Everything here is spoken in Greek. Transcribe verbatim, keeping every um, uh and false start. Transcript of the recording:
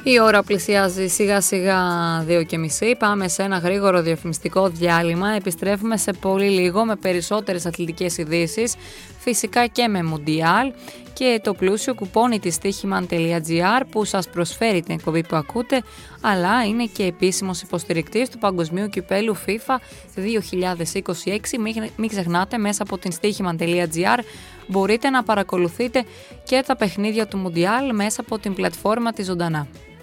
Η ώρα πλησιάζει σιγά σιγά δύο και μισή. Πάμε σε ένα γρήγορο διαφημιστικό διάλειμμα. Επιστρέφουμε σε πολύ λίγο με περισσότερες αθλητικές ειδήσεις, φυσικά και με Μουντιάλ και το πλούσιο κουπόνι της στοίχημαν τελεία τζι άρ που σας προσφέρει την εκπομπή που ακούτε, αλλά είναι και επίσημος υποστηρικτής του Παγκοσμίου Κυπέλου FIFA δύο χιλιάδες είκοσι έξι. Μην, μην ξεχνάτε, μέσα από την στοίχημαν τελεία τζι άρ μπορείτε να παρακολουθείτε και τα παιχνίδια του Μουντιάλ μέσα από την πλατφόρμα της ζωντανά.